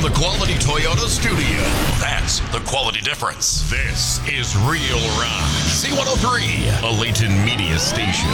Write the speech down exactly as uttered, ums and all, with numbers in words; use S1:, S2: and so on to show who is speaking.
S1: from the Quality Toyota studio. That's the quality difference. This is Real Rock. C one oh three, a Layton Media station.